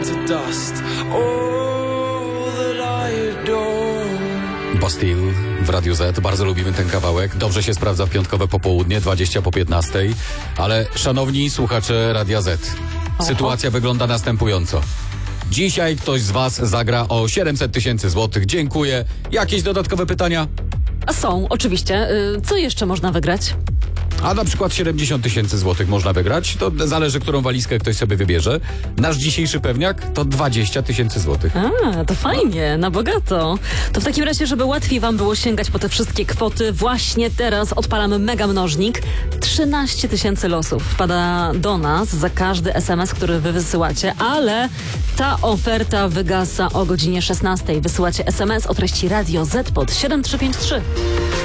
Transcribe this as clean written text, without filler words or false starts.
to dust. All that I adore. Bastille w Radiu Z. Bardzo lubimy ten kawałek. Dobrze się sprawdza w piątkowe popołudnie, 20 po 15. Ale szanowni słuchacze Radia Z, sytuacja wygląda następująco. Dzisiaj ktoś z was zagra o 700 000 złotych. Dziękuję. Jakieś dodatkowe pytania? A są, oczywiście. Co jeszcze można wygrać? A na przykład 70 000 złotych można wygrać. To zależy, którą walizkę ktoś sobie wybierze. Nasz dzisiejszy pewniak to 20 000 złotych. A, to fajnie, na bogato. To w takim razie, żeby łatwiej wam było sięgać po te wszystkie kwoty, właśnie teraz odpalamy mega mnożnik. 13 000 losów wpada do nas za każdy SMS, który wy wysyłacie, ale ta oferta wygasa o godzinie 16. Wysyłacie SMS o treści Radio Z pod 7353.